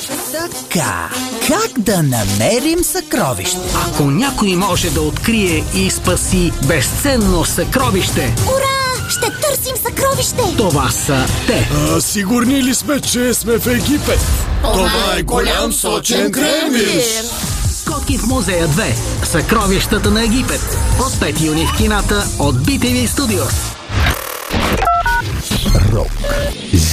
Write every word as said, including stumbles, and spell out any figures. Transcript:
Така, как да намерим съкровище? Ако някой може да открие и спаси безценно съкровище, ура! Ще търсим съкровище! това са те. А, сигурни ли сме, че сме в Египет? Това е голям сочен кремвир! Котки в музея две. Съкровищата на Египет. От пети юни в кината от Би Ти Ви Studios. Рок.